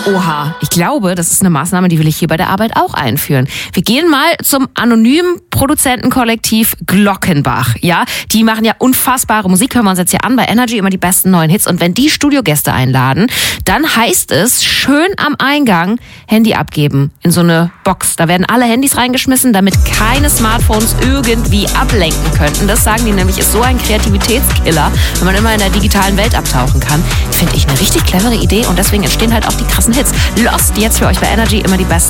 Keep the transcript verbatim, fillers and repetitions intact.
Oha, ich glaube, das ist eine Maßnahme, die will ich hier bei der Arbeit auch einführen. Wir gehen mal zum anonymen Produzentenkollektiv Glockenbach. Ja, die machen ja unfassbare Musik, hören wir uns jetzt hier an bei Energy, immer die besten neuen Hits. Und wenn die Studiogäste einladen, dann heißt es, schön am Eingang Handy abgeben in so eine Box. Da werden alle Handys reingeschmissen, damit keine Smartphones irgendwie ablenken könnten. Das sagen die nämlich, ist so ein Kreativitätskiller, wenn man immer in der digitalen Welt abtauchen kann. Finde ich eine richtig clevere Idee und deswegen entstehen halt auch die krassen Hits. Lost jetzt für euch bei Energy, immer die besten